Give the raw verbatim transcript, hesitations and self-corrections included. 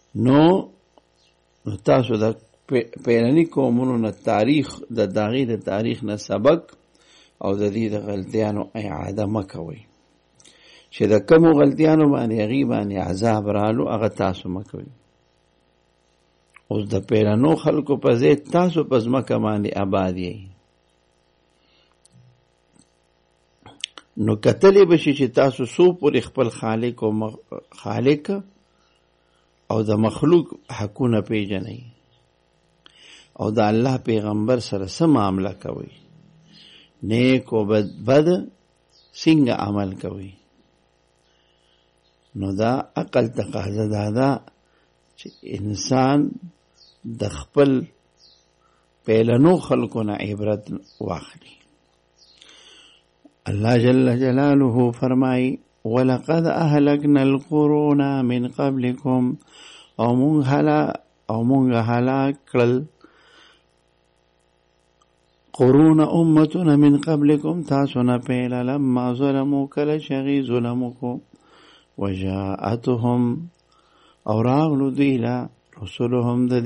نو نو تاسو د پیرنی قومونو نه تاریخ د داغې د تاریخ نه سبق او د دې د غلطیانو اعاده مکوئ چې د کومو غلطیانو باندې هغې باندې عذاب رالو هغه تاسو مکوئ. اوس د پیرنو خلکو په ځای تاسو په ځمکه باندې آباد یئ، نو کتلی بشي چې تاسو څو پورې خپل خالق او خالق او د مخلوق حقونه پیژنئ او د الله پیغمبر سره څه معامله کوئ، نیک او بد بد څنګه عمل کوئ. نو دا عقل تقاضا دا ده چې انسان د خپل پیلنو خلقو نه عبرت واخلي. الله جل جلاله فرمای ولقد اهلكنا القرون من قبلكم او مونږ هلا او مونږ هلاک کړل قرون امتنا من قبلكم تاسو نه پیله لما ظلموا کله چې ظلم کو وجاءتهم او راغلو دیلا رسولهم د